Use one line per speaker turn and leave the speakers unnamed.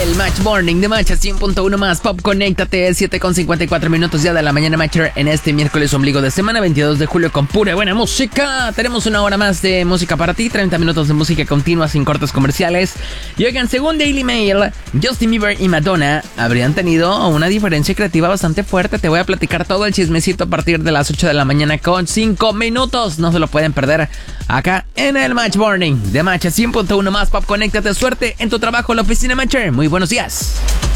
El Match Morning de Match a 100.1 más Pop. Conéctate, 7:54 ya de la mañana, Matcher, en este miércoles ombligo de semana, 22 de julio, con pura buena música. Tenemos una hora más de música para ti, 30 minutos de música continua sin cortes comerciales. Y oigan, según Daily Mail, Justin Bieber y Madonna habrían tenido una diferencia creativa bastante fuerte. Te voy a platicar todo el chismecito a partir de las 8 de la mañana con 5 minutos. No se lo pueden perder acá en el Match Morning de Match a 100.1 más Pop. Conéctate, suerte en tu trabajo, la oficina, Matcher. Muy buenos días.